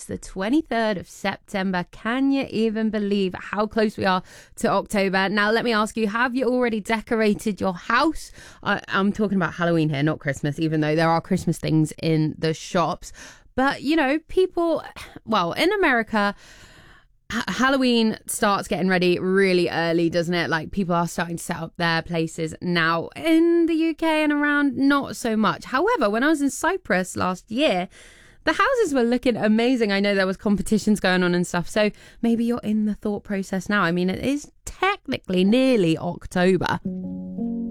the 23rd of September. Can you even believe how close we are to October? Now, let me ask you, have you already decorated your house? I'm talking about Halloween here, not Christmas, even though there are Christmas things in the shops. But, you know, people, well, in America, Halloween starts getting ready really early, doesn't it? Like, people are starting to set up their places now. In the UK and around, not so much. However, when I was in Cyprus last year, the houses were looking amazing. I know there was competitions going on and stuff. So maybe you're in the thought process now. I mean, it is technically nearly October.